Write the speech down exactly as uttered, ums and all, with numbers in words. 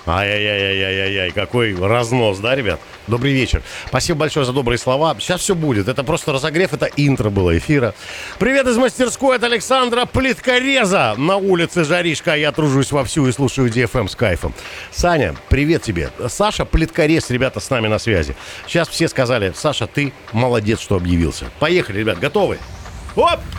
Ай-яй-яй-яй-яй-яй, какой разнос, да, ребят? Добрый вечер. Спасибо большое за добрые слова. Сейчас все будет. Это просто разогрев, это интро было эфира. Привет из мастерской от Александра Плиткореза. На улице жаришка, а я тружусь вовсю и слушаю ди эф эм с кайфом. Саня, привет тебе. Саша Плиткорез, ребята, с нами на связи. Сейчас все сказали: Саша, ты молодец, что объявился. Поехали, ребят, готовы? Оп!